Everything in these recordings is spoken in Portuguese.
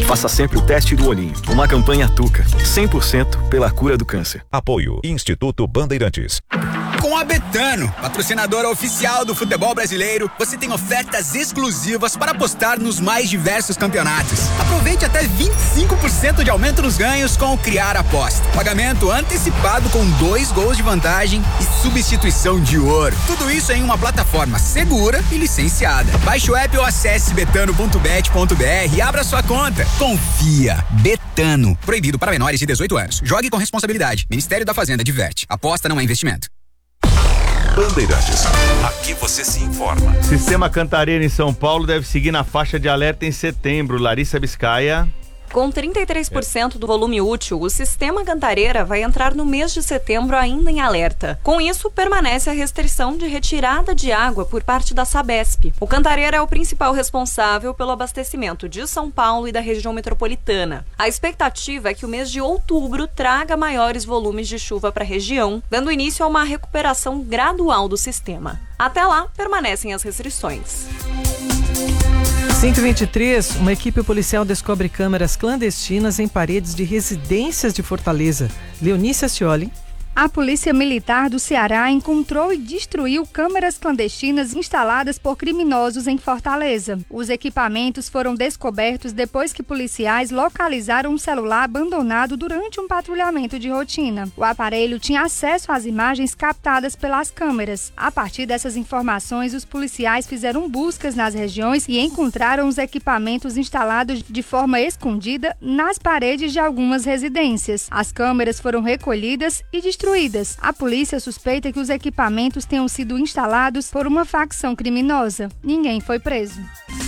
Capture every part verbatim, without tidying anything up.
Faça sempre o teste do olhinho. Uma campanha Tuca, cem por cento pela cura do câncer. Apoio Instituto Bandeirantes. Com a Betano, patrocinadora oficial do futebol brasileiro, você tem ofertas exclusivas para apostar nos mais diversos campeonatos. Aproveite até vinte e cinco por cento de aumento nos ganhos com o Criar Aposta. Pagamento antecipado com dois gols de vantagem e substituição de ouro. Tudo isso em uma plataforma segura e licenciada. Baixe o app ou acesse betano ponto bet ponto br e abra sua conta. Confia. Betano. Proibido para menores de dezoito anos. Jogue com responsabilidade. Ministério da Fazenda diverte. Aposta não é investimento. Bandeirantes. Aqui você se informa. Sistema Cantareira em São Paulo deve seguir na faixa de alerta em setembro. Larissa Biscaia. Com trinta e três por cento do volume útil, o Sistema Cantareira vai entrar no mês de setembro ainda em alerta. Com isso, permanece a restrição de retirada de água por parte da Sabesp. O Cantareira é o principal responsável pelo abastecimento de São Paulo e da região metropolitana. A expectativa é que o mês de outubro traga maiores volumes de chuva para a região, dando início a uma recuperação gradual do sistema. Até lá, permanecem as restrições. cinco e vinte e três, uma equipe policial descobre câmeras clandestinas em paredes de residências de Fortaleza. Leonícia Scioli. A Polícia Militar do Ceará encontrou e destruiu câmeras clandestinas instaladas por criminosos em Fortaleza. Os equipamentos foram descobertos depois que policiais localizaram um celular abandonado durante um patrulhamento de rotina. O aparelho tinha acesso às imagens captadas pelas câmeras. A partir dessas informações, os policiais fizeram buscas nas regiões e encontraram os equipamentos instalados de forma escondida nas paredes de algumas residências. As câmeras foram recolhidas e destruídas. A polícia suspeita que os equipamentos tenham sido instalados por uma facção criminosa. Ninguém foi preso.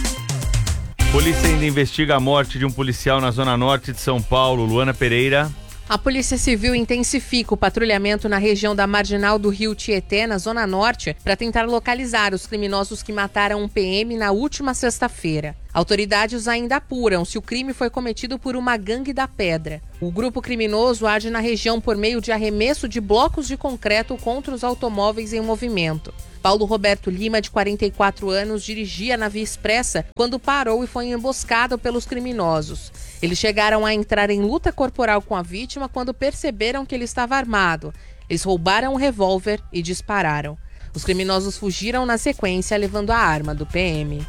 Polícia ainda investiga a morte de um policial na zona norte de São Paulo. Luana Pereira. A Polícia Civil intensifica o patrulhamento na região da marginal do Rio Tietê, na Zona Norte, para tentar localizar os criminosos que mataram um P M na última sexta-feira. Autoridades ainda apuram se o crime foi cometido por uma gangue da pedra. O grupo criminoso age na região por meio de arremesso de blocos de concreto contra os automóveis em movimento. Paulo Roberto Lima, de quarenta e quatro anos, dirigia na Via Expressa quando parou e foi emboscado pelos criminosos. Eles chegaram a entrar em luta corporal com a vítima quando perceberam que ele estava armado. Eles roubaram o revólver e dispararam. Os criminosos fugiram na sequência, levando a arma do P M.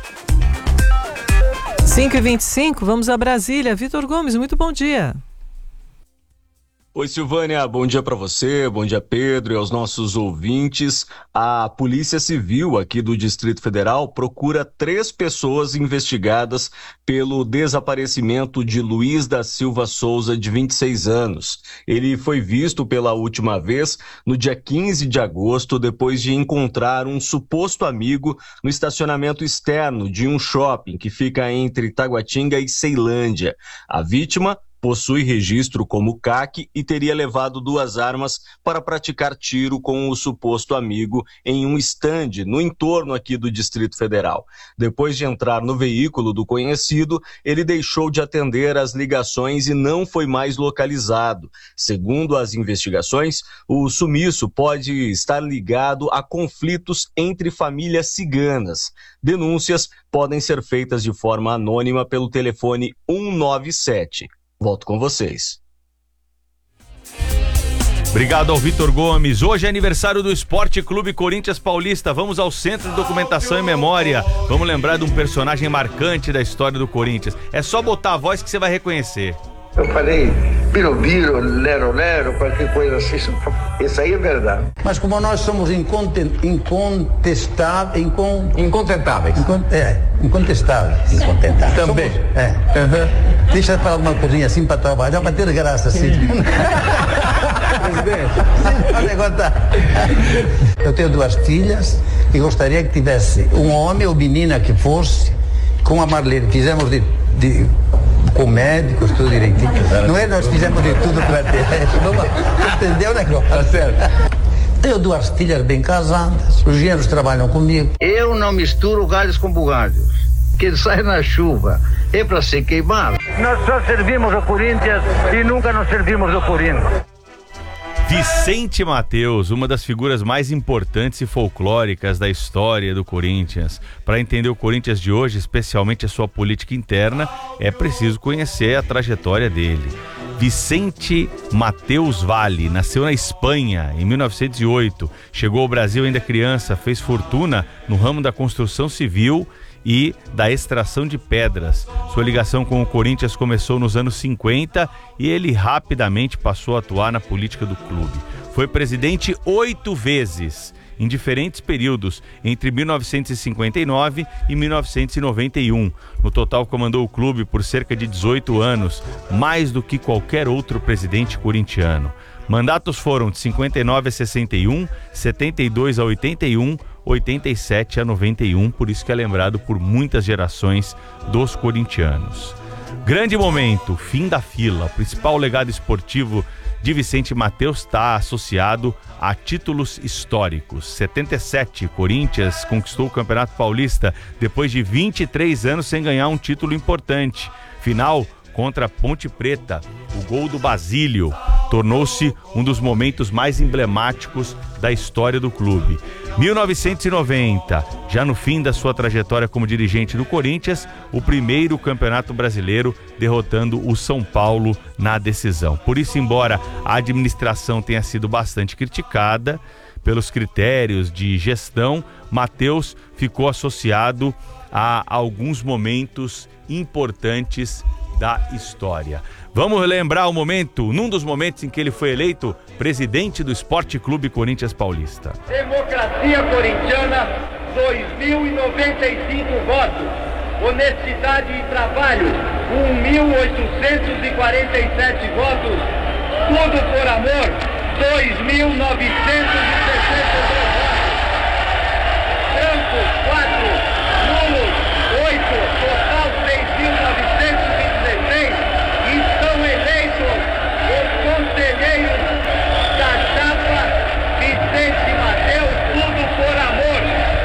cinco e vinte e cinco, vamos a Brasília. Vitor Gomes, muito bom dia. Oi, Silvânia, bom dia para você, bom dia, Pedro, e aos nossos ouvintes. A Polícia Civil aqui do Distrito Federal procura três pessoas investigadas pelo desaparecimento de Luiz da Silva Souza, de vinte e seis anos. Ele foi visto pela última vez no dia quinze de agosto, depois de encontrar um suposto amigo no estacionamento externo de um shopping que fica entre Taguatinga e Ceilândia. A vítima possui registro como C A C e teria levado duas armas para praticar tiro com o suposto amigo em um estande no entorno aqui do Distrito Federal. Depois de entrar no veículo do conhecido, ele deixou de atender as ligações e não foi mais localizado. Segundo as investigações, o sumiço pode estar ligado a conflitos entre famílias ciganas. Denúncias podem ser feitas de forma anônima pelo telefone um nove sete. Volto com vocês. Obrigado ao Vitor Gomes. Hoje é aniversário do Esporte Clube Corinthians Paulista. Vamos ao Centro de Documentação e Memória. Vamos lembrar de um personagem marcante da história do Corinthians. É só botar a voz que você vai reconhecer. Eu falei biro-biro, lero-lero, qualquer coisa assim. Isso aí é verdade. Mas como nós somos incontestáveis... Incon... Incontentáveis. Incon... É, incontestáveis. Incontentáveis. Também. Somos... É. Uhum. Deixa eu falar uma coisinha assim para trabalhar, para ter graça assim. Presidente, pode contar. Eu tenho duas filhas e gostaria que tivesse um homem ou menina que fosse com a Marlene. Fizemos de... de com médicos, tudo direitinho. Não é? Nós fizemos de tudo para ter. Entendeu, né, negócio? Tá certo. Tenho duas filhas bem casadas, os genros trabalham comigo. Eu não misturo galhos com bugalhos. Que sai na chuva é para ser queimado. Nós só servimos o Corinthians e nunca nos servimos do Corinthians. Vicente Matheus, uma das figuras mais importantes e folclóricas da história do Corinthians. Para entender o Corinthians de hoje, especialmente a sua política interna, é preciso conhecer a trajetória dele. Vicente Matheus Vale nasceu na Espanha em mil novecentos e oito, chegou ao Brasil ainda criança, fez fortuna no ramo da construção civil e da extração de pedras. Sua ligação com o Corinthians começou nos anos cinquenta e ele rapidamente passou a atuar na política do clube. Foi presidente oito vezes, em diferentes períodos, entre mil novecentos e cinquenta e nove e mil novecentos e noventa e um. No total, comandou o clube por cerca de dezoito anos, mais do que qualquer outro presidente corintiano. Mandatos foram de cinquenta e nove a sessenta e um, setenta e dois a oitenta e um, oitenta e sete a noventa e um, por isso que é lembrado por muitas gerações dos corintianos. Grande momento, fim da fila. O principal legado esportivo de Vicente Matheus está associado a títulos históricos. setenta e sete, Corinthians conquistou o Campeonato Paulista depois de vinte e três anos sem ganhar um título importante. Final contra a Ponte Preta, o gol do Basílio tornou-se um dos momentos mais emblemáticos da história do clube. mil novecentos e noventa, já no fim da sua trajetória como dirigente do Corinthians, o primeiro Campeonato Brasileiro, derrotando o São Paulo na decisão. Por isso, embora a administração tenha sido bastante criticada pelos critérios de gestão, Matheus ficou associado a alguns momentos importantes da história. Vamos lembrar o momento, num dos momentos em que ele foi eleito presidente do Esporte Clube Corinthians Paulista. Democracia corintiana, dois mil e noventa e cinco votos. Honestidade e trabalho, um mil oitocentos e quarenta e sete votos. Tudo por amor, dois mil novecentos e sessenta e dois votos. Brancos, quatro. Nulos, oito. Total, seis mil novecentos e dezesseis. E são eleitos os conselheiros da chapa Vicente Matheus, tudo por amor.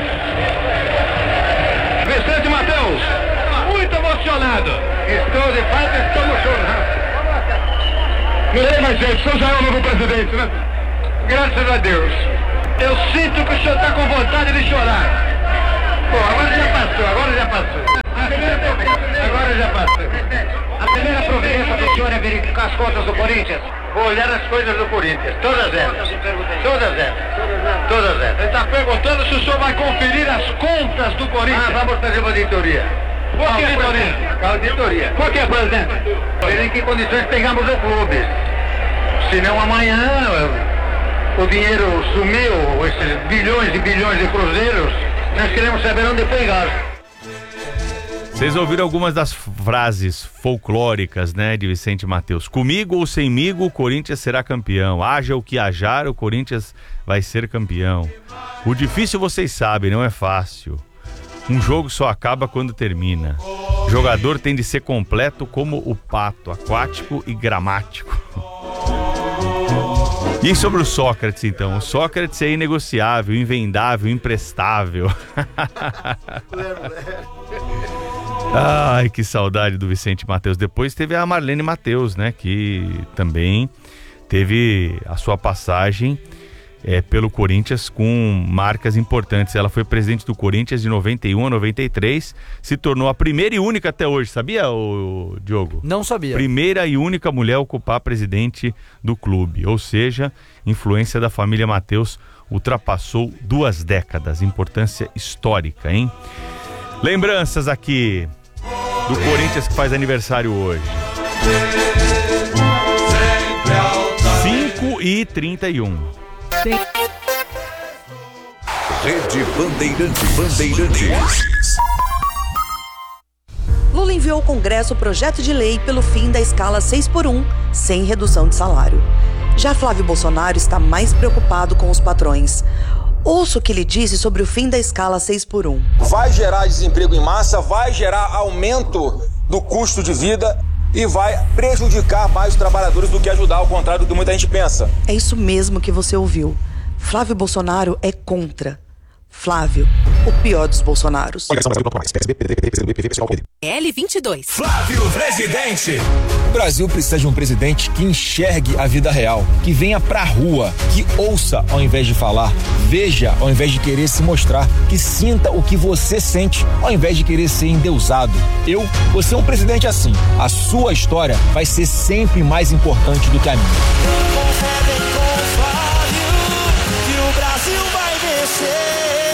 Vicente Matheus, muito emocionado. Estou de fato, estou emocionado. Não é mais gente, o senhor já é o novo presidente, né? Graças a Deus. Eu sinto que o senhor está com vontade de chorar. Bom, agora já passou, agora já passou. A primeira providência, agora já passou. A primeira providência do senhor é verificar as contas do Corinthians? Vou olhar as coisas do Corinthians, todas elas. Todas elas. Todas elas. Ele está perguntando se o senhor vai conferir as contas do Corinthians. Ah, vamos fazer uma auditoria. Por que auditoria? Auditoria. Por que, presidente? Ver em que condições pegamos o clube. Senão amanhã o dinheiro sumiu, esses bilhões e bilhões de cruzeiros, nós queremos saber onde foi gasto. Vocês ouviram algumas das frases folclóricas, né, de Vicente Matheus. Comigo ou semigo, o Corinthians será campeão. Haja o que hajar, o Corinthians vai ser campeão. O difícil vocês sabem, não é fácil. Um jogo só acaba quando termina. O jogador tem de ser completo como o pato, aquático e gramático. E sobre o Sócrates, então? O Sócrates é inegociável, invendável, imprestável. Ai, que saudade do Vicente Matheus. Depois teve a Marlene Matheus, né? Que também teve a sua passagem é, pelo Corinthians com marcas importantes. Ela foi presidente do Corinthians de noventa e um a noventa e três, se tornou a primeira e única até hoje, sabia, ô, Diogo? Não sabia. Primeira e única mulher a ocupar a presidente do clube, ou seja, influência da família Matheus ultrapassou duas décadas, importância histórica, hein? Lembranças aqui do Corinthians que faz aniversário hoje. cinco e trinta e um. Rede Bandeirantes. Bandeirantes. Lula enviou ao Congresso o projeto de lei pelo fim da escala seis por um, sem redução de salário. Já Flávio Bolsonaro está mais preocupado com os patrões. Ouça o que ele disse sobre o fim da escala seis por um. Vai gerar desemprego em massa, vai gerar aumento do custo de vida e vai prejudicar mais os trabalhadores do que ajudar, ao contrário do que muita gente pensa. É isso mesmo que você ouviu. Flávio Bolsonaro é contra. Flávio, o pior dos Bolsonaros. L vinte e dois. Flávio Presidente. Brasil precisa de um presidente que enxergue a vida real, que venha pra rua, que ouça ao invés de falar, veja ao invés de querer se mostrar, que sinta o que você sente ao invés de querer ser endeusado. Eu vou ser um presidente assim. A sua história vai ser sempre mais importante do que a minha. Que o Brasil vai vencer.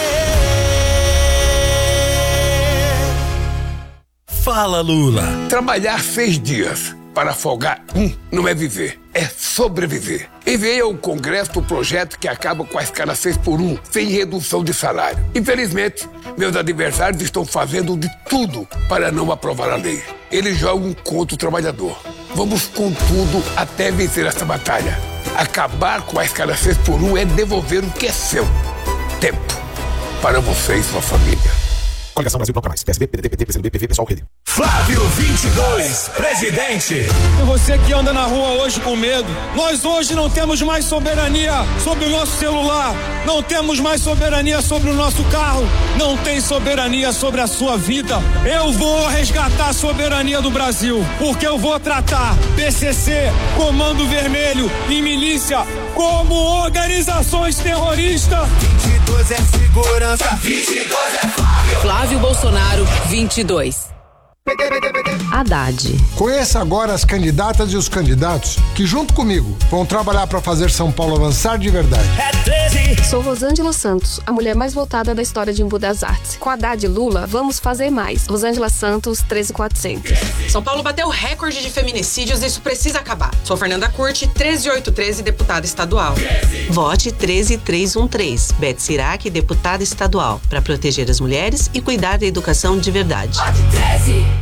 Fala, Lula. Trabalhar seis dias para folgar um não é viver, é sobreviver. Enviei ao Congresso o projeto que acaba com a escala seis por um, sem redução de salário. Infelizmente, meus adversários estão fazendo de tudo para não aprovar a lei. Eles jogam contra o trabalhador. Vamos com tudo até vencer essa batalha. Acabar com a escala seis por um é devolver o que é seu. Tempo para você e sua família. Coligação Brasil Bloco Mais, P S B, P D T, P T, P C do B, P V, Pessoal, Rede. Flávio vinte e dois, presidente. E você que anda na rua hoje com medo, nós hoje não temos mais soberania sobre o nosso celular, não temos mais soberania sobre o nosso carro, não tem soberania sobre a sua vida. Eu vou resgatar a soberania do Brasil, porque eu vou tratar P C C, Comando Vermelho e milícia como organizações terroristas. vinte e dois é segurança, vinte e dois é Flávio. Flávio Bolsonaro, vinte e dois. Haddad. Conheça agora as candidatas e os candidatos que, junto comigo, vão trabalhar para fazer São Paulo avançar de verdade. É treze. Sou Rosângela Santos, a mulher mais votada da história de Embu das Artes. Com Haddad e Lula, vamos fazer mais. Rosângela Santos, treze mil e quatrocentos. São Paulo bateu recorde de feminicídios e isso precisa acabar. Sou Fernanda Curti, treze mil oitocentos e treze, deputada estadual. Vote treze mil trezentos e treze, Beth Sirac, deputada estadual, para proteger as mulheres e cuidar da educação de verdade. Vote treze.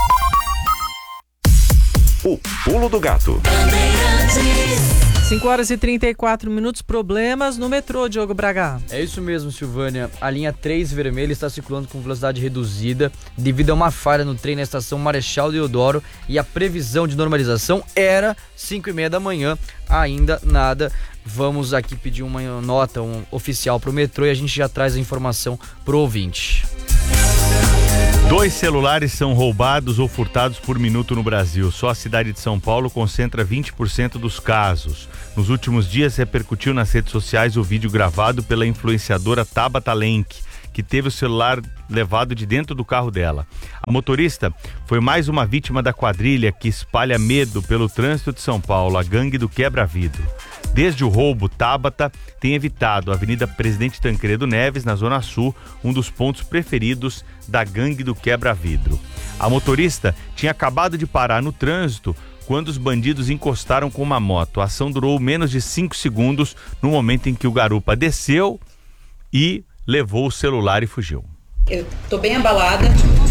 O Pulo do Gato. cinco horas e trinta e quatro minutos, problemas no metrô, Diogo Braga. É isso mesmo, Silvânia. A linha três vermelha está circulando com velocidade reduzida devido a uma falha no trem na estação Marechal Deodoro e a previsão de normalização era cinco e meia da manhã, ainda nada. Vamos aqui pedir uma nota um, oficial para o metrô e a gente já traz a informação para o ouvinte. Dois celulares são roubados ou furtados por minuto no Brasil. Só a cidade de São Paulo concentra vinte por cento dos casos. Nos últimos dias repercutiu nas redes sociais o vídeo gravado pela influenciadora Tabata Lenk, que teve o celular levado de dentro do carro dela. A motorista foi mais uma vítima da quadrilha que espalha medo pelo trânsito de São Paulo, a gangue do quebra-vidro. Desde o roubo, Tabata tem evitado a Avenida Presidente Tancredo Neves, na Zona Sul, um dos pontos preferidos da gangue do quebra-vidro. A motorista tinha acabado de parar no trânsito quando os bandidos encostaram com uma moto. A ação durou menos de cinco segundos no momento em que o garupa desceu e levou o celular e fugiu. Eu tô bem abalada.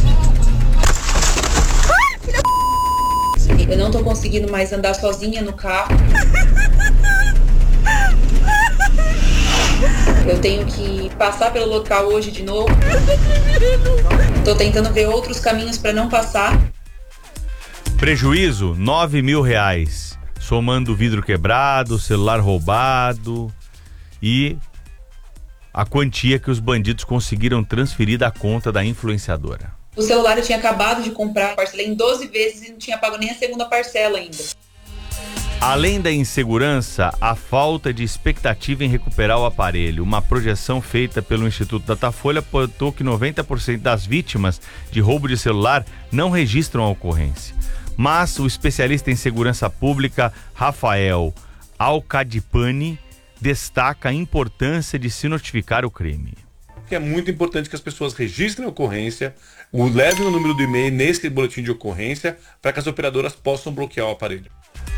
Eu não tô conseguindo mais andar sozinha no carro. Eu tenho que passar pelo local hoje de novo. Tô tentando ver outros caminhos para não passar. Prejuízo, nove mil reais. Somando o vidro quebrado, celular roubado e a quantia que os bandidos conseguiram transferir da conta da influenciadora. O celular eu tinha acabado de comprar, parcelei em doze vezes e não tinha pago nem a segunda parcela ainda. Além da insegurança, a falta de expectativa em recuperar o aparelho. Uma projeção feita pelo Instituto Datafolha apontou que noventa por cento das vítimas de roubo de celular não registram a ocorrência. Mas o especialista em segurança pública, Rafael Alcadipani, destaca a importância de se notificar o crime. É muito importante que as pessoas registrem a ocorrência, o levem o número do e-mail nesse boletim de ocorrência, para que as operadoras possam bloquear o aparelho.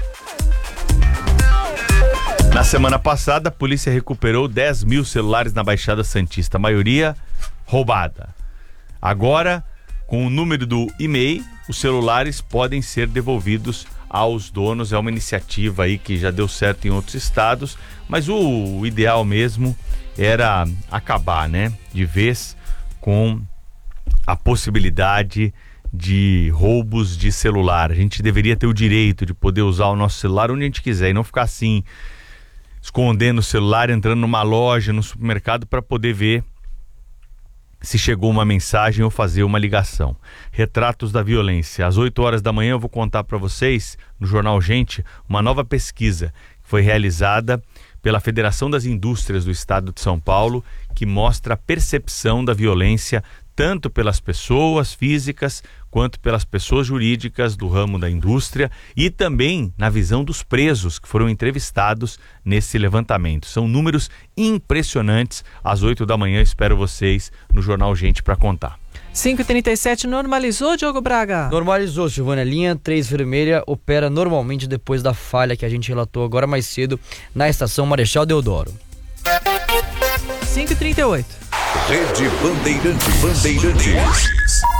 Na semana passada, a polícia recuperou dez mil celulares na Baixada Santista, a maioria roubada. Agora, com o número do e-mail, os celulares podem ser devolvidos aos donos. É uma iniciativa aí que já deu certo em outros estados, mas o, o ideal mesmo era acabar, né, de vez com a possibilidade de roubos de celular. A gente deveria ter o direito de poder usar o nosso celular onde a gente quiser e não ficar assim, escondendo o celular, entrando numa loja, no supermercado para poder ver se chegou uma mensagem ou fazer uma ligação. Retratos da violência. Às oito horas da manhã eu vou contar para vocês, no Jornal Gente, uma nova pesquisa que foi realizada pela Federação das Indústrias do Estado de São Paulo, que mostra a percepção da violência tanto pelas pessoas físicas quanto pelas pessoas jurídicas do ramo da indústria e também na visão dos presos que foram entrevistados nesse levantamento. São números impressionantes. Às oito da manhã espero vocês no Jornal Gente para contar. cinco e trinta e sete, normalizou, Diogo Braga? Normalizou, Silvânia. Linha três vermelha opera normalmente depois da falha que a gente relatou agora mais cedo na estação Marechal Deodoro. cinco e trinta e oito. Rede Bandeirantes. Bandeirantes.